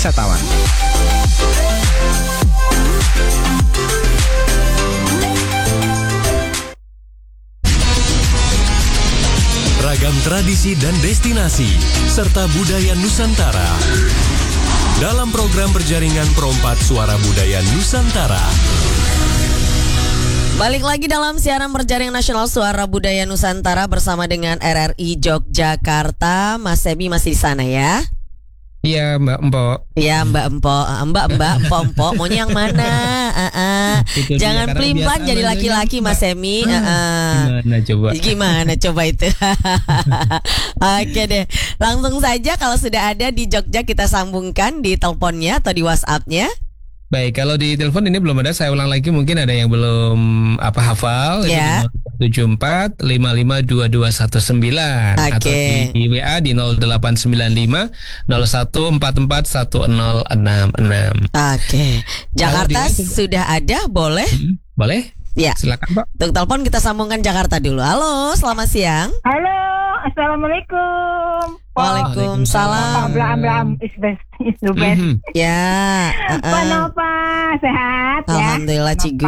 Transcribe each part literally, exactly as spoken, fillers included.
wisatawan. Ragam tradisi dan destinasi, serta budaya Nusantara. Dalam program berjaringan Perompak Suara Budaya Nusantara. Balik lagi dalam siaran berjaringan nasional Suara Budaya Nusantara bersama dengan R R I Yogyakarta. Mas Semi masih di sana ya? Iya Mbak Empok. Iya Mbak Empok, Mbak Mbak Empok Empok. Maunya yang mana? Uh -uh. Jangan pelin-pelan jadi laki-laki Mas Semi. Uh -uh. Gimana coba? Gimana coba itu? Oke deh, langsung saja kalau sudah ada di Jogja kita sambungkan di teleponnya atau di WhatsApp-nya. Baik, kalau di telepon ini belum ada, saya ulang lagi, mungkin ada yang belum apa hafal. Ya. tujuh empat lima lima dua dua satu sembilan. Oke. Atau di W A di nol delapan sembilan lima nol satu empat empat satu nol enam enam. Oke. Jakarta di... sudah ada, boleh? Hmm, boleh? Ya. Silakan Pak. Untuk telepon kita sambungkan Jakarta dulu. Halo, selamat siang. Halo, assalamualaikum. Waalaikumsalam. Blam blam is best is the best. Mm-hmm. Ya. Uh -uh. Panopa sehat ya. Alhamdulillah Cigu.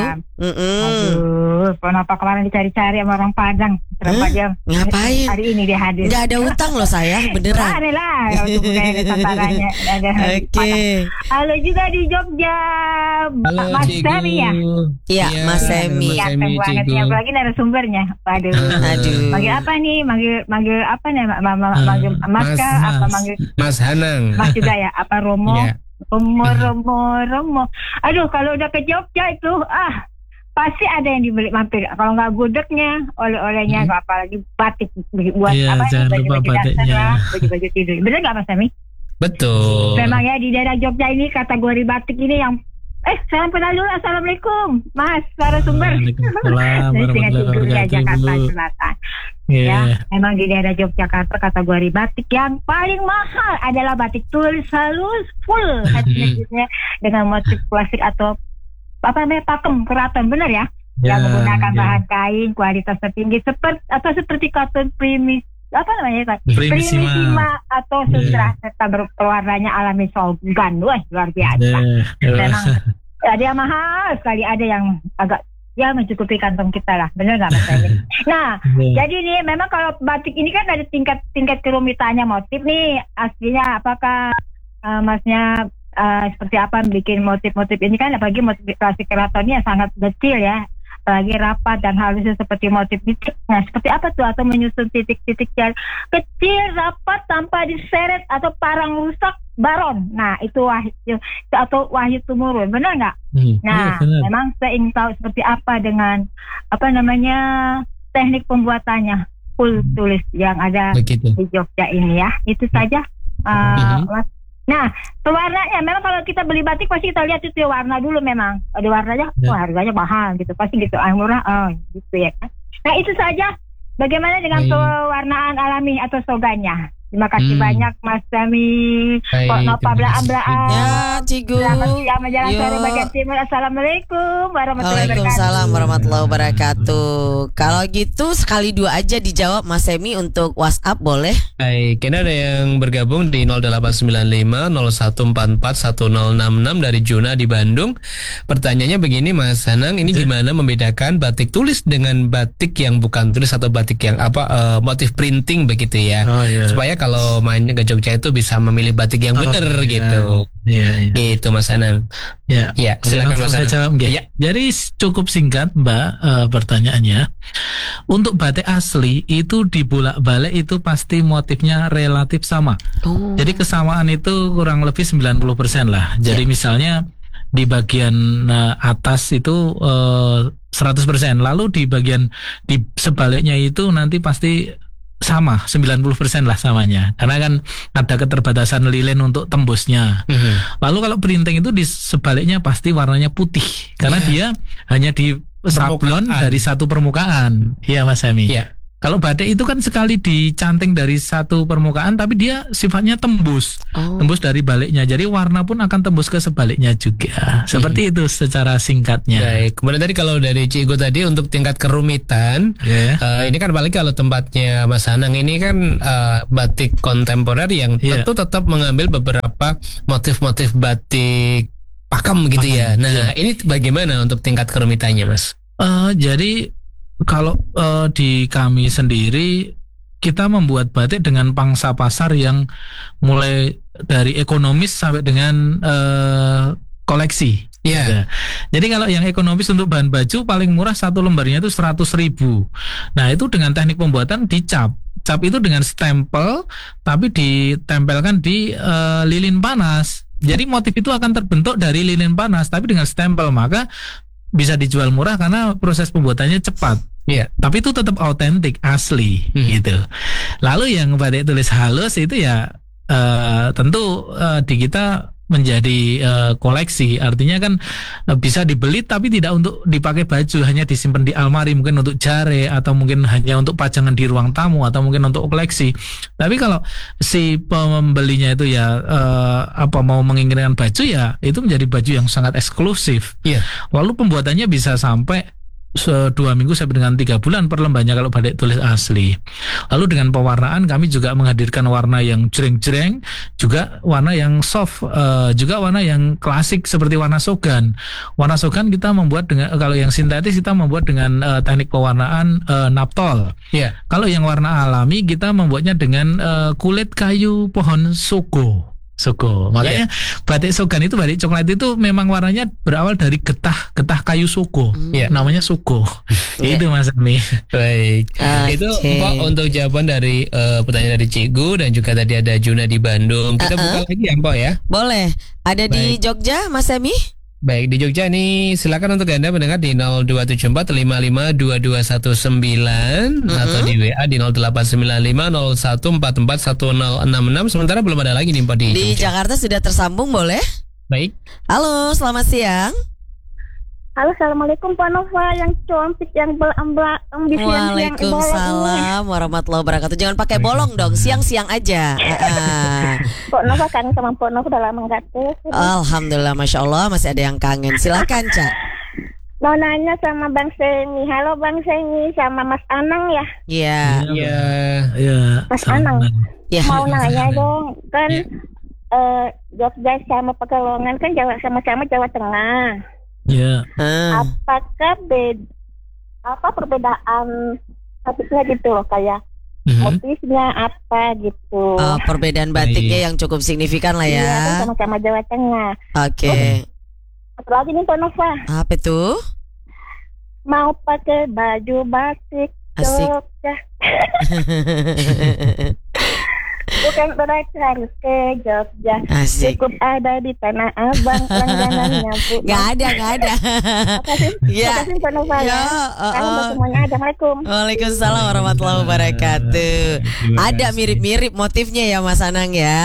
Aduh, Panopa kemarin dicari-cari sama orang Padang. Berapa huh? jam? Ngapain? Hari ini dia hadir. Nggak ada utang loh saya, beneran. Ada lah, untuk budaya Nusantaranya. Oke. Okay. Halo juga di Jogja. Halo, Mas Cigu. Semi ya? Iya, ya, Mas Semi. Ganteng banget ya, apalagi narasumbernya. Waduh. Aduh. Manggil apa nih? Manggil manggil apa nih? Mama manggil Mas kah? Apa manggil Mas Hanang? Mas juga ya? Apa Romo? Ya. Romo, Romo, Romo. Aduh, kalau udah ke Jogja itu, ah, pasti ada yang dibeli mampir. Kalau nggak gudegnya, oleh-olehnya, hmm. apalagi batik buat ya, apa? Baju-baju dasar lah, baju-baju tidur. Bener nggak Mas Semi? Betul. Memang ya di daerah Jogja ini kategori batik ini yang Eh, salam kenal dulu. Assalamualaikum, Mas narasumber. Waalaikumsalam warahmatullahi Jakarta wabarakatuh. Selatan. Yeah. Ya, memang di daerah Yogyakarta kategori batik yang paling mahal adalah batik tulis halus full hanya dengan motif klasik atau apa namanya pakem keraton, benar ya? Yeah, yang menggunakan yeah. bahan kain kualitas tertinggi seperti atau seperti katun primis apa namanya Pak? Primisima. Primisima atau sutra yeah. serta berwarnanya alami solgan. Wah, luar biasa. Yeah. Memang ada yang mahal sekali, ada yang agak ya mencukupi kantong kita lah. Benar nggak Mas Semi? Nah, yeah. jadi nih memang kalau batik ini kan ada tingkat-tingkat kerumitannya motif nih. Aslinya apakah uh, Masnya uh, seperti apa bikin motif-motif ini kan, apalagi motif klasik keratonnya sangat detail ya. Apalagi rapat dan halusnya seperti motif titik. Nah, seperti apa tuh? Atau menyusun titik-titik yang kecil, rapat, tanpa diseret atau parang rusak, baron. Nah, itu wahyu atau wahyu tumurun. Benar nggak? Hmm, nah, iya, memang saya ingin tahu seperti apa dengan apa namanya teknik pembuatannya full tulis yang ada begitu di Jogja ini ya. Itu saja, uh, Mas. Nah, pewarnanya memang kalau kita beli batik pasti kita lihat itu ya, warna dulu memang. Ada warnanya, ya. Oh harganya mahal gitu. Pasti gitu, ah murah, oh gitu ya kan. Nah, itu saja. Bagaimana dengan Hai. pewarnaan alami atau sogannya? Terima kasih hmm. banyak Mas Semi. Kok nopa bela-belaan. Ya, Cigu. Selamat siang menjelang sore bagian timur. Assalamualaikum warahmatullahi wabarakatuh. Waalaikumsalam warahmatullahi wabarakatuh. Kalau gitu sekali dua aja dijawab Mas Semi untuk WhatsApp boleh? Baik, ini ada yang bergabung di nol delapan sembilan lima nol satu empat empat satu nol enam enam dari Juna di Bandung. Pertanyaannya begini Mas Hanang, ini gimana membedakan batik tulis dengan batik yang bukan tulis atau batik yang apa uh, motif printing begitu ya? Oh, iya. Supaya kalau mainnya ke Jogja itu bisa memilih batik yang benar oh, iya. gitu. Iya, iya. Gitu Mas Hanang. Ya, ya silakan Mas Hanang. Jawab, ya. Jadi cukup singkat Mbak uh, pertanyaannya. Untuk batik asli itu dibolak-balik itu pasti motifnya relatif sama. Oh. Jadi kesamaan itu kurang lebih sembilan puluh persen lah. Jadi ya. misalnya di bagian uh, atas itu uh, seratus persen. Lalu di bagian di sebaliknya itu nanti pasti sama sembilan puluh persen lah samanya, karena kan ada keterbatasan lilin untuk tembusnya. Mm-hmm. Lalu kalau printing itu di sebaliknya pasti warnanya putih, karena yeah. dia hanya di sablon dari satu permukaan. Iya Mas Semi. Yeah. Kalau batik itu kan sekali dicanting dari satu permukaan, tapi dia sifatnya tembus, oh. tembus dari baliknya. Jadi warna pun akan tembus ke sebaliknya juga. Seperti hmm. itu secara singkatnya. Baik. Kemudian tadi kalau dari Cigo tadi untuk tingkat kerumitan, yeah. uh, ini kan balik kalau tempatnya Mas Anang ini kan uh, batik kontemporer yang yeah. tentu tetap mengambil beberapa motif-motif batik pakem gitu pakem, ya. Nah, yeah. ini bagaimana untuk tingkat kerumitannya, Mas? Uh, jadi kalau uh, di kami sendiri kita membuat batik dengan pangsa pasar yang mulai dari ekonomis sampai dengan uh, koleksi. Iya. Yeah. Jadi kalau yang ekonomis untuk bahan baju paling murah satu lembarnya itu seratus ribu. Nah itu dengan teknik pembuatan dicap. Cap itu dengan stempel tapi ditempelkan di uh, lilin panas. Jadi motif itu akan terbentuk dari lilin panas tapi dengan stempel, maka bisa dijual murah karena proses pembuatannya cepat. Iya, yeah. Tapi itu tetap autentik, asli hmm. gitu. Lalu yang batik tulis halus itu ya uh, tentu uh, di kita menjadi uh, koleksi. Artinya kan uh, bisa dibeli tapi tidak untuk dipakai baju, hanya disimpan di almari, mungkin untuk jare atau mungkin hanya untuk pajangan di ruang tamu atau mungkin untuk koleksi. Tapi kalau si pembelinya itu ya uh, apa mau menginginkan baju, ya itu menjadi baju yang sangat eksklusif. Iya. Yeah. Lalu pembuatannya bisa sampai dua minggu sampai dengan tiga bulan per lembarnya kalau batik tulis asli. Lalu dengan pewarnaan kami juga menghadirkan warna yang jreng-jreng, juga warna yang soft, uh, juga warna yang klasik seperti warna sogan. Warna sogan kita membuat dengan, kalau yang sintetis kita membuat dengan uh, teknik pewarnaan uh, naptol. Yeah. Kalau yang warna alami kita membuatnya dengan uh, kulit kayu pohon sogo. Sogo. Makanya yeah. batik sogan itu, batik coklat itu memang warnanya berawal dari getah getah kayu sogo. Yeah. Namanya sogo. Yeah. Itu Mas Ami. Baik. Okay. Itu Mbak untuk jawaban dari uh, pertanyaan dari Cigu dan juga tadi ada Juna di Bandung. Kita uh-uh. buka lagi ya Mbak ya. Boleh. Ada Baik. Di Jogja Mas Ami? Baik, di Jogja nih silakan untuk Anda mendengar di nol dua tujuh empat lima lima dua dua satu sembilan mm-hmm. atau di W A di nol delapan sembilan lima nol satu empat empat satu nol enam enam. Sementara belum ada lagi nih Pak di Di Jogja. Jakarta sudah tersambung, boleh? Baik. Halo, selamat siang. Halo, assalamualaikum Pak Nova yang cantik yang belamblak ambisi. Waalaikumsalam warahmatullahi wabarakatuh. Jangan pakai bolong dong, siang-siang aja. Pak Nova kangen sama Pak Nova udah lama nggak tuh. Alhamdulillah, masya Allah masih ada yang kangen. Silakan Cak. Mau nanya sama Bang Seni. Halo Bang Seni sama Mas Anang ya. Iya. Iya. Iya. Mas Anang. Ya. Mau nanya dong kan ya. uh, Jogja sama Pekalongan kan Jawa sama-sama Jawa Tengah. Ya. Yeah. Apakah beda apa perbedaan batiknya gitu loh, kayak mm-hmm. motifnya apa gitu? Oh, perbedaan batiknya Baik. Yang cukup signifikan lah ya. Iya, kan sama-sama Jawa Tengah. Oke. Okay. Satu lagi nih Pak Nova. Apa itu? Mau pakai baju batik Jogja. Bukan berarti harus ke Jogja. Asik. Cukup ada di Tanah Abang langganannya Bu. Gak ada, gak ada. Makasih. Ya. Makasih Pak Nova ya. Ya, uh, uh. semuanya. Assalamualaikum. Waalaikumsalam warahmatullahi wabarakatuh. Ada mirip-mirip motifnya ya Mas Anang ya.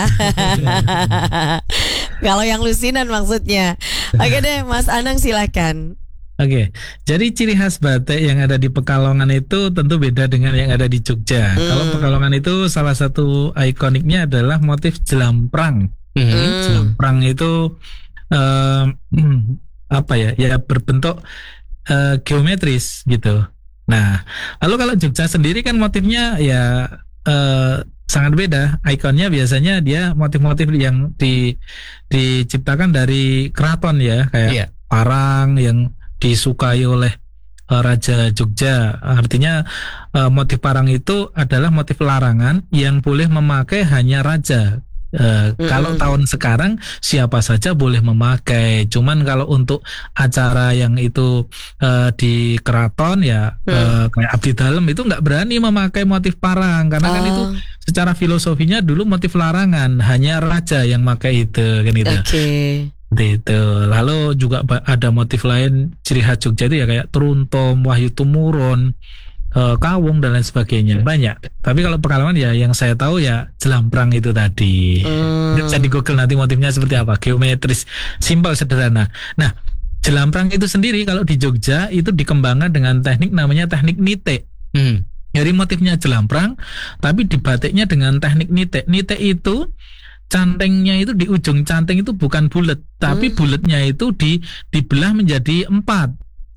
Kalau yang lusinan maksudnya. Oke deh Mas Anang silakan. Oke, jadi ciri khas batik yang ada di Pekalongan itu tentu beda dengan yang ada di Jogja. Hmm. Kalau Pekalongan itu salah satu ikoniknya adalah motif jelamprang. Hmm. Jelamprang itu uh, apa ya? Ya berbentuk uh, geometris gitu. Nah, lalu kalau Jogja sendiri kan motifnya ya uh, sangat beda. Ikonnya biasanya dia motif-motif yang di, diciptakan dari keraton ya, kayak yeah. parang yang disukai oleh uh, Raja Jogja. Artinya uh, motif parang itu adalah motif larangan yang boleh memakai hanya raja. Uh, mm-hmm. Kalau tahun sekarang siapa saja boleh memakai. Cuman kalau untuk acara yang itu uh, di keraton ya mm. uh, kayak abdi dalem itu nggak berani memakai motif parang karena oh. kan itu secara filosofinya dulu motif larangan, hanya raja yang pakai itu kan itu. Oke. Okay. Itu. Lalu juga ada motif lain ciri khas Jogja itu ya kayak Truntom, Wahyu Tumurun, uh, Kawung dan lain sebagainya. Banyak. Tapi kalau Pekalongan ya yang saya tahu ya jelamprang itu tadi. Hmm. Bisa di Google nanti motifnya seperti apa. Geometris, simpel, sederhana. Nah, jelamprang itu sendiri kalau di Jogja itu dikembangkan dengan teknik namanya teknik nite. Hmm. Jadi motifnya jelamprang, tapi dibatiknya dengan teknik nitek. Nitek itu cantengnya itu di ujung canteng itu bukan bulat, tapi Hmm. bulatnya itu di dibelah menjadi empat,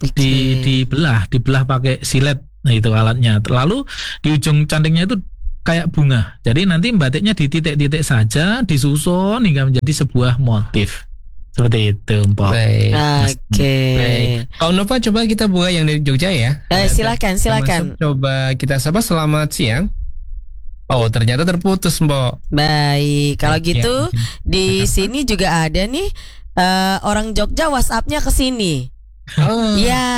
di Oke. dibelah, dibelah pakai silet. Nah itu alatnya. Lalu di ujung cantengnya itu kayak bunga. Jadi nanti batiknya di titik-titik saja, disusun hingga menjadi sebuah motif. Seperti itu, Mpok. Baik. Oke. Baik. Kalau Nova coba kita buka yang dari Jogja ya. Eh, silakan, silakan. Termasuk coba kita sapa, selamat siang. Oh, ternyata terputus, Mbok. Baik, kalau Ya, gitu mungkin. di sini juga ada nih eh, orang Jogja WhatsApp-nya ke sini. Oh. Ya,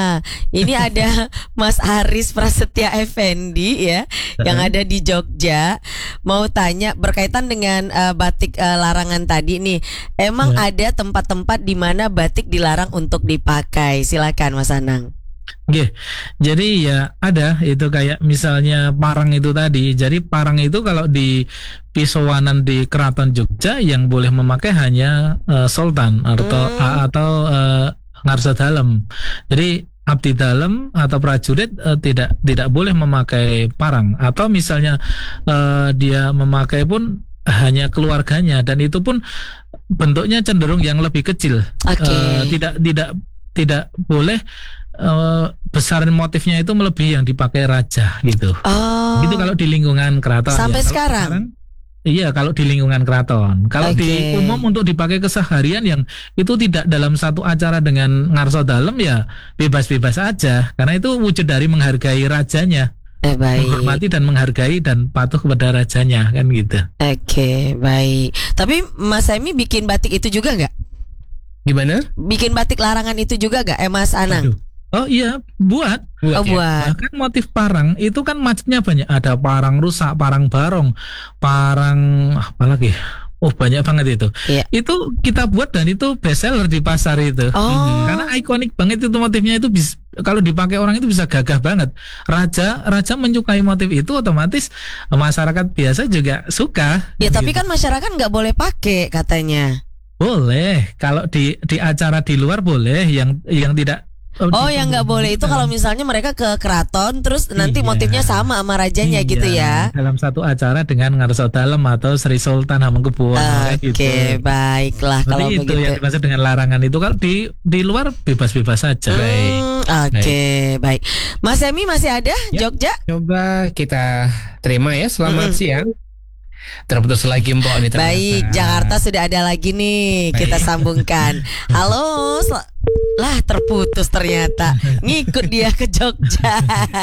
ini ada Mas Aris Prasetya Effendi ya, yang ada di Jogja. Mau tanya berkaitan dengan eh, batik eh, larangan tadi nih. Emang Ya. ada tempat-tempat di mana batik dilarang untuk dipakai? Silakan Mas Anang. Oke, jadi ya ada itu kayak misalnya parang itu tadi. Jadi parang itu kalau di Pisowanan di Keraton Jogja yang boleh memakai hanya eh, Sultan atau Hmm. atau eh, Ngarsa Dalem. Jadi abdi dalem atau prajurit eh, tidak tidak boleh memakai parang, atau misalnya eh, dia memakai pun hanya keluarganya, dan itu pun bentuknya cenderung yang lebih kecil. Oke. Eh, tidak tidak tidak boleh eh, besaran motifnya itu melebihi yang dipakai raja gitu. Oh. Itu kalau di lingkungan keraton. Sampai Kalau sekarang? Iya, kalau di lingkungan keraton. Kalau Oke. di umum untuk dipakai keseharian yang itu tidak dalam satu acara dengan ngarso dalem, ya bebas-bebas aja. Karena itu wujud dari menghargai rajanya, Eh, baik. menghormati dan menghargai dan patuh kepada rajanya, kan gitu. Oke, baik. Tapi Mas Semi bikin batik itu juga nggak? Gimana? Bikin batik larangan itu juga nggak? Eh, Mas Anang? Aduh. Oh iya, buat. Oh, ya? buat. Bahkan motif parang itu kan macamnya banyak. Ada parang rusak, parang barong, parang apa lagi? Oh, banyak banget itu. Iya. Itu kita buat dan itu best seller di pasar itu. Oh. Karena ikonik banget itu motifnya, itu bis, kalau dipakai orang itu bisa gagah banget. Raja raja menyukai motif itu, otomatis masyarakat biasa juga suka. Ya, tapi Gitu. kan masyarakat nggak boleh pakai katanya. Boleh, kalau di di acara di luar boleh, yang yang tidak. Oh, yang nggak boleh itu kalau misalnya mereka ke keraton terus nanti Iya. motifnya sama sama rajanya Iya, gitu ya. dalam satu acara dengan Ngarso Dalem atau Sri Sultan Hamengkubuwono, Oke, kayak gitu. baiklah Jadi kalau itu begitu. yang dimaksud dengan larangan itu. Kalau di di luar bebas-bebas saja. Hmm, Oke, baik. Mas Semi masih ada Ya. Jogja? Coba kita terima ya. Selamat Mm-mm. siang. Terputus lagi, Mbok, nih ternyata. Baik, Jakarta sudah ada lagi nih. Kita Baik. sambungkan. Halo, sel- lah terputus ternyata. Ngikut dia ke Jogja.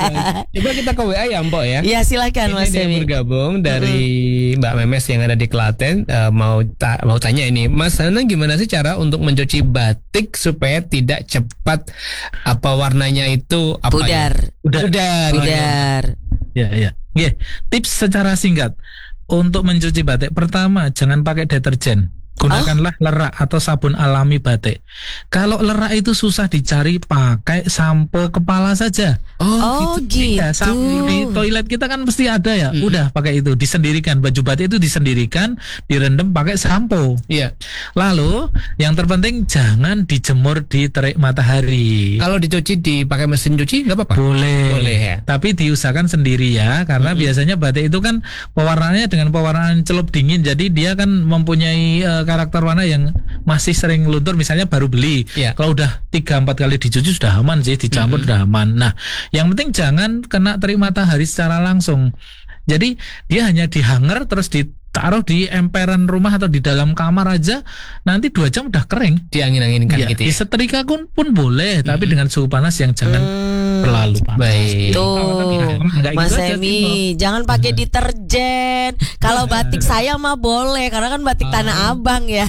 Coba kita ke W A ya, Mbok ya. Ya, silakan Ini Mas dia yang Semi. bergabung dari Mbak Memes yang ada di Klaten. Eh, mau ta- mau tanya ini, Mas Anang, gimana sih cara untuk mencuci batik supaya tidak cepat apa warnanya itu apa Pudar. ya? Pudar. Pudar. Pudar. Ya, ya. Oke, tips secara singkat untuk mencuci batik. Pertama, jangan pakai deterjen. Gunakanlah lerak atau sabun alami batik. Kalau lerak itu susah dicari, pakai sampo kepala saja. Oh, gitu. Ya, sam- di toilet kita kan pasti ada ya. Mm-mm. Udah pakai itu, disendirikan. Baju batik itu disendirikan, direndam pakai sampo. Iya. Lalu yang terpenting jangan dijemur di terik matahari. Kalau dicuci dipakai mesin cuci nggak apa-apa. Boleh. Boleh ya. Tapi diusahakan sendiri ya, karena Mm-mm. biasanya batik itu kan pewarnaannya dengan pewarnaan celup dingin, jadi dia kan mempunyai eh, karakter warna yang masih sering luntur, misalnya baru beli. Iya. Kalau udah tiga empat kali dicuci sudah aman sih, dicampur Mm-mm. sudah aman. Nah, yang penting jangan kena terik matahari secara langsung. Jadi dia hanya dihanger terus ditaruh di emperan rumah atau di dalam kamar aja, nanti dua jam udah kering. Diangin-anginkan Ya, gitu ya. disetrika pun, pun boleh, tapi Mm-mm. dengan suhu panas yang jangan Hmm. terlalu panas. Baik. Tuh, Enggak Mas gitu aja, Semi, Timo. jangan pakai deterjen. Kalau batik saya mah boleh, karena kan batik Tanah Abang ya.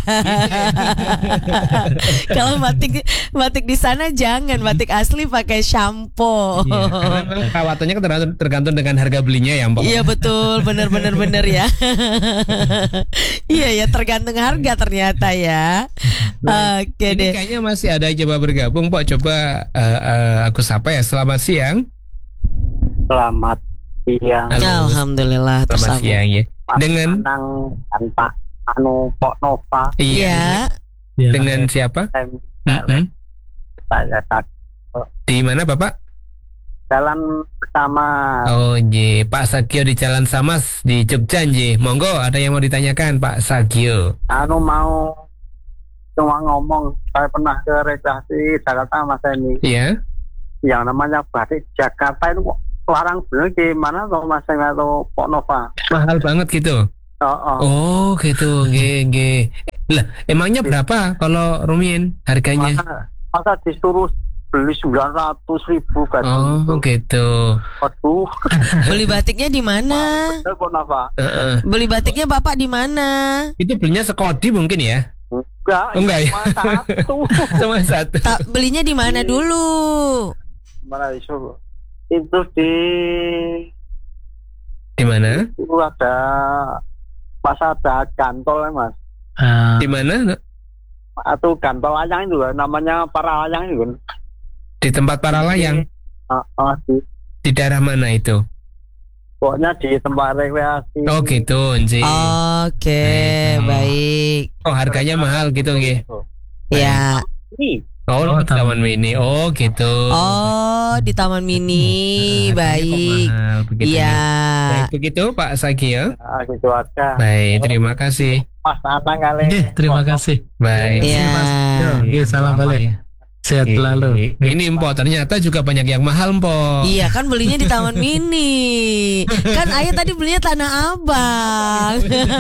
Kalau batik batik di sana jangan, batik asli pakai shampoo. Iya, Karena memang perawatannya kan tergantung, tergantung dengan harga belinya ya, Mbok. Iya betul, bener-bener bener ya. Iya ya, tergantung harga ternyata ya. Oke Ini deh. kayaknya masih ada yang coba bergabung, Pak. Coba eh, eh, aku sapa ya. Selamat siang. Selamat siang, Halo. Alhamdulillah Selamat tersambung. siang ya. Pak Dengan Anang dan Pak Anu Pok Nova. Iya. Ya. Dengan siapa? Saya Mm-mm. saya tak Di mana, Bapak? jalan bersama. Oh, nggih, Pak Sagio di Jalan Samas di Jogja nggih. Monggo, ada yang mau ditanyakan Pak Sagio? Anu mau cuma ngomong, saya pernah ke rekreasi Jakarta Mas ini. Iya. Yang namanya batik Jakarta itu kok larang bener gimana toh Mas Eng atau Pok Nova? Mahal banget gitu. Oh, oh. Oh, gitu. Nggih, nggih. Lah, emangnya berapa kalau Rumin harganya? Masa, masa disuruh beli sembilan ratus ribu batik. Oh, gitu. Waduh. Beli batiknya di mana? Bener Pok Nova. Heeh. Beli batiknya Bapak di mana? Itu belinya sekodi mungkin ya? Enggak, Oh, enggak ya? cuma satu. Cuma satu. Tak belinya di mana dulu? Mana itu? Itu di Di mana? itu ada pas ada gantol ya Mas. Ah, Di mana? Atau gantol layang itu kan, namanya para layang itu kan. Di tempat para layang. Ah, ah, di, Di daerah mana itu? pokoknya di tempat rekreasi. Oh, gitu, nggih. Oke, Baik. baik. Oh, harganya mahal gitu nggih. Ya. Ini Oh, Oh, di Taman Mini. Oh, gitu. Oh, di Taman Mini. Harganya kok Baik. mahal begitu ya. Iya. Baik, begitu Pak Sagio. ah, gitu aja. Baik, terima kasih. Mas Anang kali. nggih, terima kasih. Baik. Iya. Yo, nggih, salam balik. Sehat selalu. Ini Empo, ternyata juga banyak yang mahal, Empo. Iya kan belinya di Taman Mini. Kan ayah tadi belinya Tanah Abang.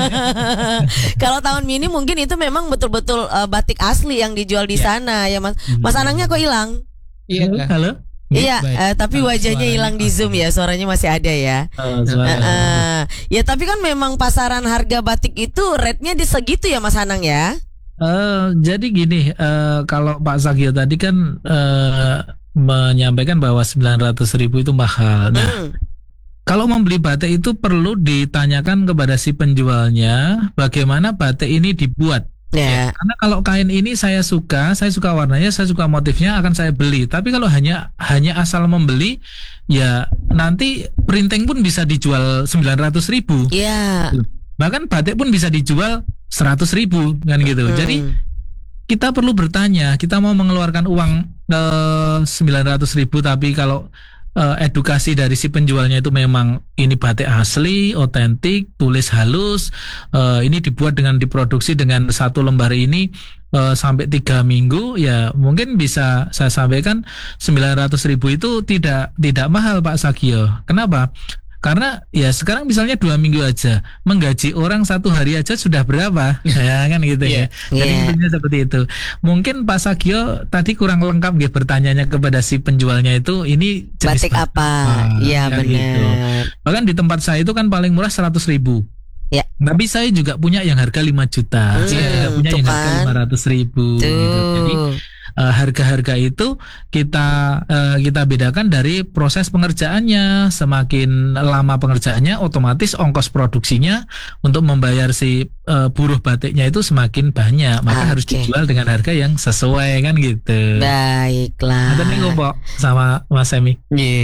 Kalau Taman Mini mungkin itu memang betul-betul uh, batik asli yang dijual di sana ya Mas. Mas Anangnya kok hilang? Iya. Halo. Iya, baik. eh, tapi wajahnya hilang di Zoom ya, suaranya masih ada ya. Oh, Eh, suara. eh. Ya tapi kan memang pasaran harga batik itu rate-nya di segitu ya Mas Anang ya. Eh, jadi gini, eh, kalau Pak Sagio tadi kan eh, menyampaikan bahwa sembilan ratus ribu itu mahal. Nah, Hmm. kalau membeli batik itu perlu ditanyakan kepada si penjualnya bagaimana batik ini dibuat. Ya. Karena kalau kain ini saya suka, saya suka warnanya, saya suka motifnya, akan saya beli. Tapi kalau hanya hanya asal membeli, ya nanti printing pun bisa dijual sembilan ratus ribu. Iya. Bahkan batik pun bisa dijual seratus ribu kan gitu. Hmm. Jadi kita perlu bertanya, kita mau mengeluarkan uang eh, sembilan ratus ribu, tapi kalau eh, edukasi dari si penjualnya itu memang ini batik asli, otentik, tulis halus, eh, ini dibuat dengan diproduksi dengan satu lembar ini eh, sampai tiga minggu, ya mungkin bisa saya sampaikan sembilan ratus ribu itu tidak tidak mahal Pak Sagio. Kenapa? Karena ya sekarang misalnya dua minggu aja menggaji orang satu hari aja sudah berapa ya kan gitu ya. Jadi Iya. intinya seperti itu. Mungkin Pak Sagio tadi kurang lengkap gitu bertanyanya kepada si penjualnya itu ini jenis Batik apa? ya Iya benar. gitu. Bahkan di tempat saya itu kan paling murah seratus ribu. Ya. Tapi saya juga punya yang harga lima juta. Hmm, Saya juga punya tuh yang harga kan. lima ratus ribu. Gitu. Jadi Tuh. eh, harga-harga itu kita eh, kita bedakan dari proses pengerjaannya. Semakin lama pengerjaannya, otomatis ongkos produksinya untuk membayar si eh, buruh batiknya itu semakin banyak. Maka harus Oke. dijual dengan harga yang sesuai kan gitu. Baiklah. Ada nih Pak sama Mas Semi. Iya.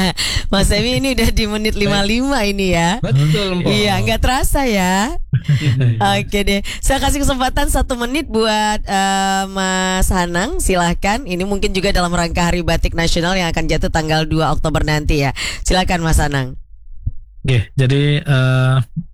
Mas Emi ini udah di menit lima puluh lima ini ya. Betul, Empo. Iya, nggak terasa ya. Oke deh, saya kasih kesempatan satu menit buat eh, Mas Hanang, silahkan. Ini mungkin juga dalam rangka Hari Batik Nasional yang akan jatuh tanggal dua Oktober nanti ya. Silakan Mas Hanang. Oke, jadi eh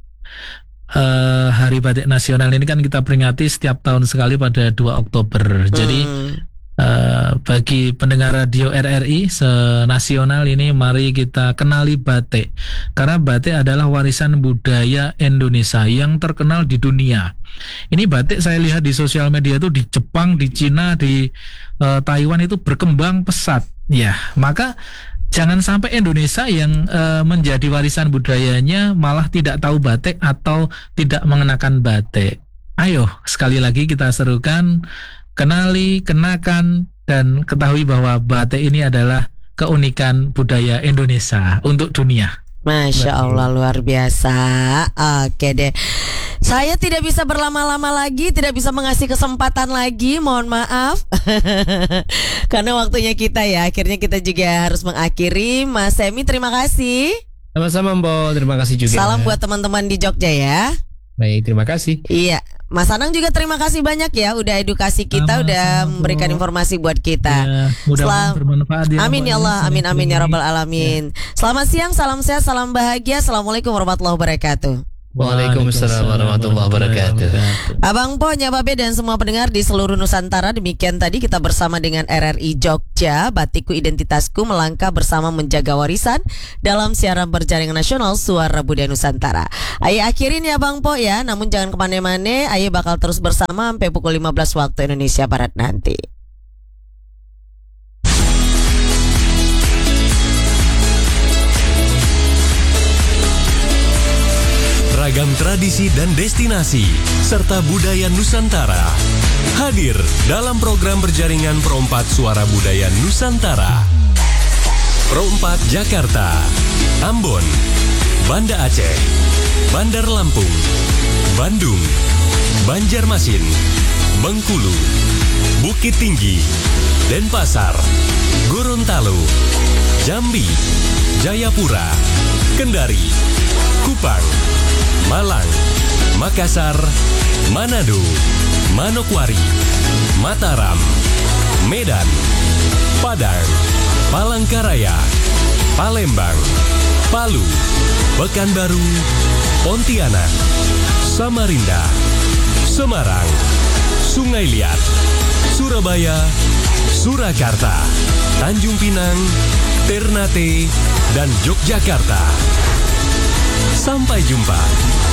eh, Hari Batik Nasional ini kan kita peringati setiap tahun sekali pada dua Oktober. Jadi Hmm. eh, bagi pendengar radio R R I senasional ini, mari kita kenali batik. Karena batik adalah warisan budaya Indonesia yang terkenal di dunia. Ini batik saya lihat di sosial media itu di Jepang, di Cina, di eh, Taiwan itu berkembang pesat. Ya, maka jangan sampai Indonesia yang eh, menjadi warisan budayanya malah tidak tahu batik atau tidak mengenakan batik. Ayo, sekali lagi kita serukan, kenali, kenakan, dan ketahui bahwa batik ini adalah keunikan budaya Indonesia untuk dunia. Masya Allah, luar biasa. Oke deh, saya tidak bisa berlama-lama lagi, tidak bisa mengasih kesempatan lagi, mohon maaf. Karena waktunya kita ya, akhirnya kita juga harus mengakhiri. Mas Semi, terima kasih. Sama-sama, Empo. Terima kasih juga. Salam buat teman-teman di Jogja ya. Baik, terima kasih. Iya. Mas Anang juga terima kasih banyak ya udah edukasi kita, Sama, udah sama, memberikan Bro. informasi buat kita. Ya, mudah-mudahan Selam- bermanfaat ya. Amin ya Allah, amin amin ya rabbal alamin. Selamat siang, salam sehat, salam bahagia. Assalamualaikum warahmatullahi wabarakatuh. Waalaikumsalam warahmatullahi wabarakatuh. Abang Po, Nyababe dan semua pendengar di seluruh Nusantara, demikian tadi kita bersama dengan R R I Jogja, Batikku Identitasku, melangkah bersama menjaga warisan dalam siaran berjaringan nasional Suara Budaya Nusantara. Ayo akhirin ya Bang Po ya, namun jangan kemana-mana, ayo bakal terus bersama sampai pukul lima belas waktu Indonesia Barat nanti. Ragam tradisi dan destinasi serta budaya Nusantara hadir dalam program berjaringan Perompat Suara Budaya Nusantara. Perompat Jakarta, Ambon, Banda Aceh, Bandar Lampung, Bandung, Banjarmasin, Bengkulu, Bukit Tinggi, Denpasar, Gorontalo, Jambi, Jayapura, Kendari, Kupang, Malang, Makassar, Manado, Manokwari, Mataram, Medan, Padang, Palangkaraya, Palembang, Palu, Pekanbaru, Pontianak, Samarinda, Semarang, Sungai Liat, Surabaya, Surakarta, Tanjung Pinang, Ternate, dan Yogyakarta. Sampai jumpa.